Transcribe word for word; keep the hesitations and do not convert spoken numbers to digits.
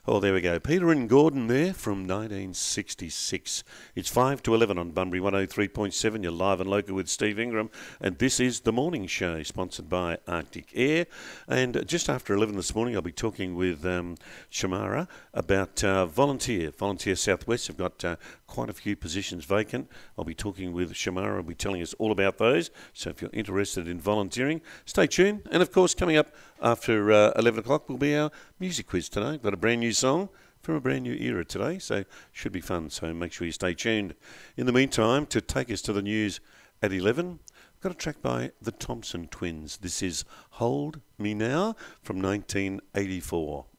Oh, there we go. Peter and Gordon there from nineteen sixty-six. It's five to eleven on Bunbury one oh three point seven. You're live and local with Steve Ingram. And this is The Morning Show, sponsored by Arctic Air. And just after eleven this morning, I'll be talking with um, Shamara about uh, Volunteer. Volunteer Southwest have got uh, quite a few positions vacant. I'll be talking with Shamara. I'll be telling us all about those. So if you're interested in volunteering, stay tuned. And of course, coming up after uh, eleven o'clock will be our music quiz today. I've got a brand new song from a brand new era today, so should be fun. So make sure you stay tuned. In the meantime, to take us to the news at eleven, I've got a track by the Thompson Twins. This is Hold Me Now from nineteen eighty-four.